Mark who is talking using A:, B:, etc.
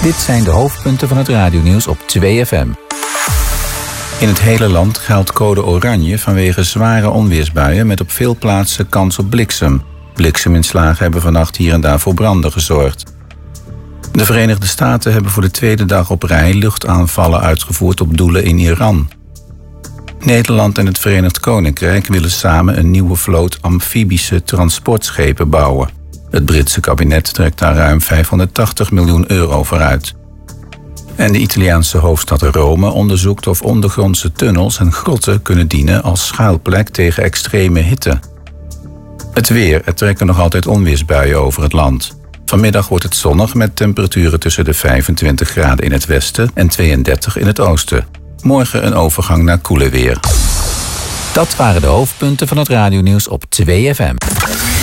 A: Dit zijn de hoofdpunten van het radionieuws op 2FM. In het hele land geldt code oranje vanwege zware onweersbuien met op veel plaatsen kans op bliksem. Blikseminslagen hebben vannacht hier en daar voor branden gezorgd. De Verenigde Staten hebben voor de tweede dag op rij luchtaanvallen uitgevoerd op doelen in Iran. Nederland en het Verenigd Koninkrijk willen samen een nieuwe vloot amfibische transportschepen bouwen. Het Britse kabinet trekt daar ruim €580 miljoen voor uit. En de Italiaanse hoofdstad Rome onderzoekt of ondergrondse tunnels en grotten kunnen dienen als schuilplek tegen extreme hitte. Het weer. Er trekken nog altijd onweersbuien over het land. Vanmiddag wordt het zonnig met temperaturen tussen de 25 graden in het westen en 32 in het oosten. Morgen een overgang naar koeler weer. Dat waren de hoofdpunten van het radionieuws op 2FM.